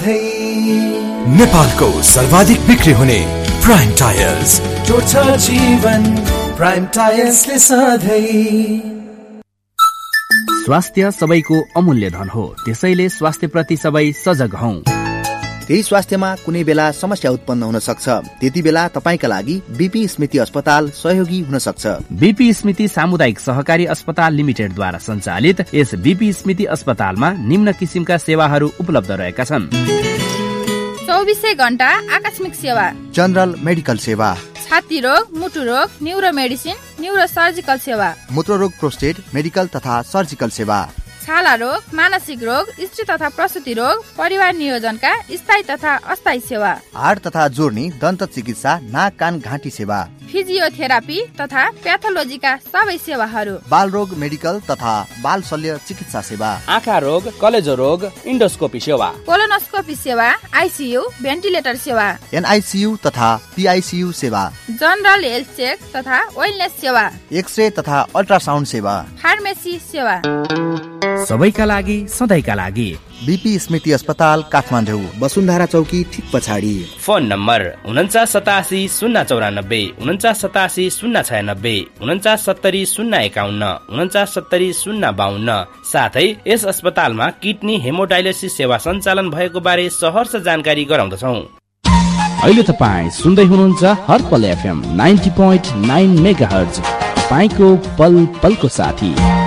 साथै नेपालको सर्वाधिक बिक्री हुने प्राइम टायर्स जोड्छ जीवन प्राइम टायर्सले सधैँ। स्वास्थ्य सबैको अमूल्य धन हो, त्यसैले स्वास्थ्यप्रति सबै सजग हौं। केही स्वास्थ्यमा कुनै बेला समस्या उत्पन्न हुन सक्छ, त्यति बेला तपाईका लागि बीपी स्मृति अस्पताल सहयोगी हुन सक्छ। बीपी स्मृति सामुदायिक सहकारी अस्पताल लिमिटेडद्वारा सञ्चालित यस बीपी स्मृति अस्पतालमा निम्न किसिमका सेवाहरू उपलब्ध रहेका छन्: 24 घण्टा आकस्मिक सेवा, जनरल मेडिकल सेवा, छाती रोग, मुटु रोग, न्युरो मेडिसिन, न्युरो सर्जिकल सेवा, मूत्ररोग, प्रोस्टेट मेडिकल तथा सर्जिकल सेवा, छाला रोग, मानसिक रोग, स्त्री तथा प्रसुति रोग, परिवार नियोजनका स्थायी तथा अस्थायी सेवा, हाड तथा जोर्नी, दन्त चिकित्सा, नाक कान घाँटी सेवा, फिजियोथेरापी तथा प्याथोलोजीका सबै सेवाहरू, बाल रोग मेडिकल तथा बाल शल्य चिकित्सा सेवा, आँखा रोग, कलेजो रोग, इन्डोस्कोपी सेवा, कोलोनोस्कोपी सेवा, आइसियु, भेन्टिलेटर सेवा, एनआइसियु तथा पीआइसियु सेवा, जनरल हेल्थ चेक तथा वेलनेस सेवा, एक्सरे तथा अल्ट्रासाउन्ड सेवा, फार्मेसी सेवा, सबैका लागि सधैँका लागि बीपी स्मृति अस्पताल काठमाडौँ, वसुन्धरा चौकी ठिक पछाडि। Phone number 4987 094, 4987 096, 4970 051, 4970 052। साथै यस अस्पतालमा किडनी हेमोडायलिसिस सेवा सञ्चालन भएको बारे सहर्ष जानकारी गराउँदछौँ। अहिले तपाईँ सुन्दै हुनुहुन्छ हर्पल एफएम 90.9 मेगाहर्ज, तपाईको पल पलको साथी।